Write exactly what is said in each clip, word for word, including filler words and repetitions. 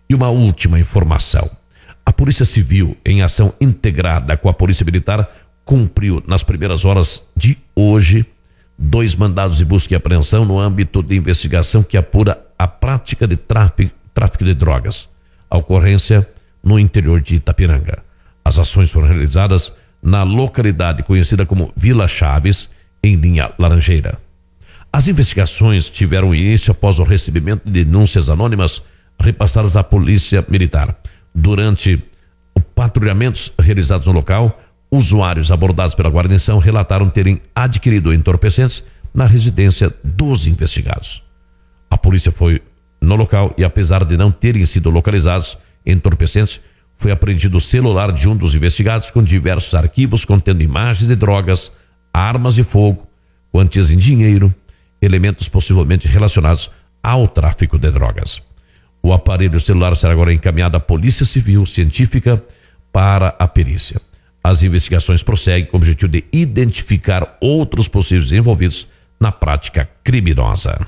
E uma última informação. A Polícia Civil, em ação integrada com a Polícia Militar, cumpriu nas primeiras horas de hoje dois mandados de busca e apreensão no âmbito de investigação que apura a prática de tráfico, tráfico de drogas. A ocorrência no interior de Itapiranga. As ações foram realizadas na localidade conhecida como Vila Chaves, em linha Laranjeira. As investigações tiveram início após o recebimento de denúncias anônimas repassadas à Polícia Militar. Durante os patrulhamentos realizados no local, usuários abordados pela guarnição relataram terem adquirido entorpecentes na residência dos investigados. A polícia foi no local e, apesar de não terem sido localizados entorpecentes, foi apreendido o celular de um dos investigados com diversos arquivos contendo imagens de drogas, armas de fogo, quantias em dinheiro, elementos possivelmente relacionados ao tráfico de drogas. O aparelho celular será agora encaminhado à Polícia Civil Científica para a perícia. As investigações prosseguem com o objetivo de identificar outros possíveis envolvidos na prática criminosa.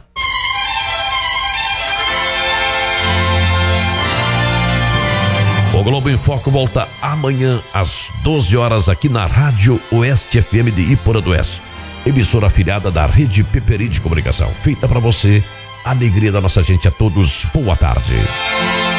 O Globo em Foco volta amanhã às doze horas aqui na Rádio Oeste F M de Iporã do Oeste, emissora afiliada da Rede Peperi de Comunicação. Feita para você, alegria da nossa gente. A todos, boa tarde.